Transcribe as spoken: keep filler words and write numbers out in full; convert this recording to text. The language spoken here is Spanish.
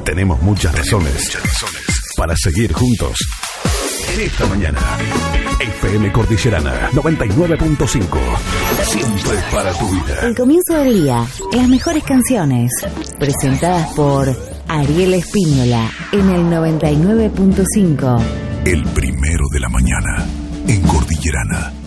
Tenemos muchas razones para seguir juntos. En esta mañana, F M Cordillerana noventa y nueve punto cinco. Siempre para tu vida. El comienzo del día, las mejores canciones, presentadas por Ariel Espínola en el noventa y nueve punto cinco. El primero de la mañana, en Cordillerana.